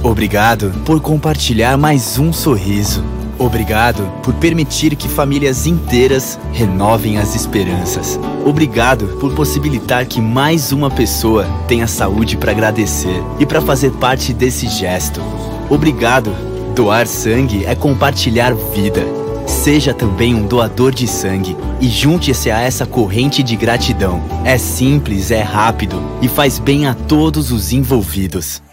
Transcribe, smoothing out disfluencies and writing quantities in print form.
Obrigado por compartilhar mais um sorriso. Obrigado por permitir que famílias inteiras renovem as esperanças. Obrigado por possibilitar que mais uma pessoa tenha saúde para agradecer e para fazer parte desse gesto. Obrigado. Doar sangue é compartilhar vida. Seja também um doador de sangue e junte-se a essa corrente de gratidão. É simples, é rápido e faz bem a todos os envolvidos.